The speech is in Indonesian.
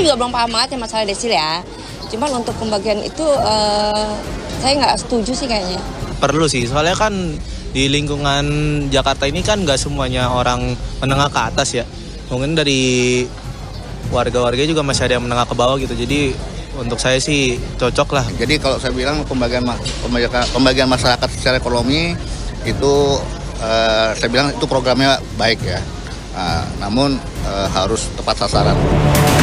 juga belum paham banget ya masalah desil ya. Cuman untuk pembagian itu saya nggak setuju sih kayaknya. Perlu sih, soalnya kan di lingkungan Jakarta ini kan nggak semuanya orang menengah ke atas ya. Mungkin dari warga-warga juga masih ada yang menengah ke bawah gitu. Jadi untuk saya sih cocok lah. Jadi kalau saya bilang pembagian masyarakat secara ekonomi itu saya bilang itu programnya baik ya. Namun harus tepat sasaran.